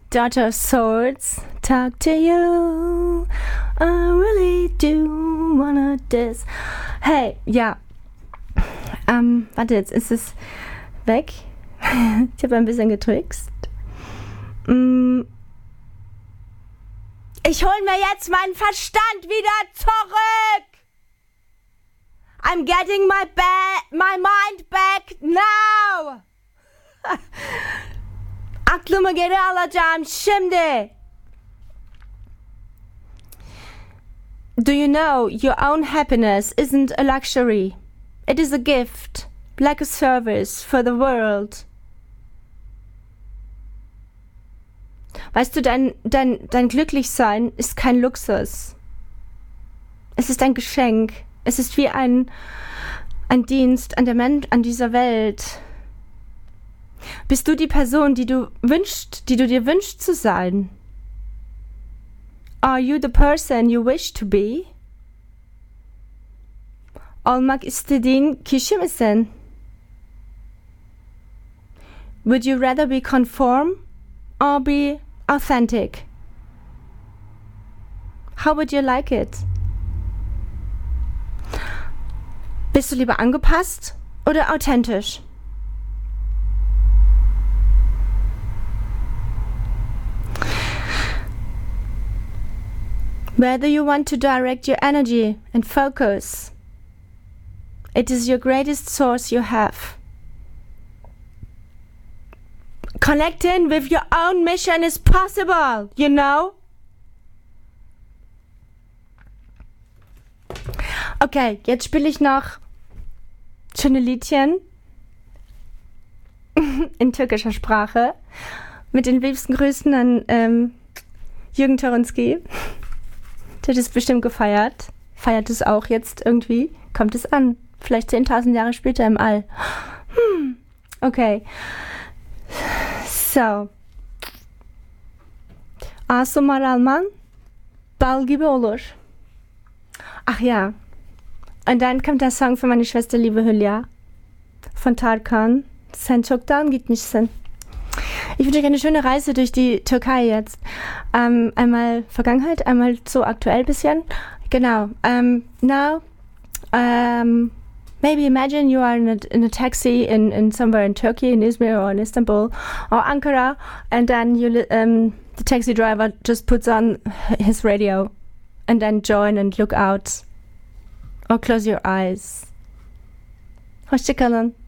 Daughter of Swords, talk to you. I really do wanna this. Hey, ja. Warte, jetzt ist es weg. Ich habe ein bisschen getrickst. Ich hol mir jetzt meinen Verstand wieder zurück. I'm getting my mind back now. Aklımı geri alacağım şimdi. Do you know your own happiness isn't a luxury? It is a gift, like a service for the world. Weißt du, dein Glücklichsein ist kein Luxus. Es ist ein Geschenk. Es ist wie ein Dienst an dieser Welt. Bist du die Person, die du dir wünschst zu sein? Are you the person you wish to be? Olmak istediğin kişi misin? Would you rather be conform or be authentic? How would you like it? Bist du lieber angepasst oder authentisch? Whether you want to direct your energy and focus, it is your greatest source you have. Connecting with your own mission is possible, you know? Okay, jetzt spiele ich noch schöne Liedchen in türkischer Sprache mit den liebsten Grüßen an Jürgen Törünski. Der hat es bestimmt gefeiert. Feiert es auch jetzt irgendwie. Kommt es an. Vielleicht 10.000 Jahre später im All. Okay. So. Asumar Alman. Bal gibi olur. Ach ja. Und dann kommt der Song für meine Schwester, liebe Hülya. Von Tarkan. Sen çoktan gitmişsin. Ich wünsche euch eine schöne Reise durch die Türkei jetzt. Einmal Vergangenheit, einmal so aktuell bisschen. Genau. Now, maybe imagine you are in a taxi in somewhere in Turkey, in Izmir or in Istanbul or Ankara, and then the taxi driver just puts on his radio, and then join and look out or close your eyes. Hoşça kalın.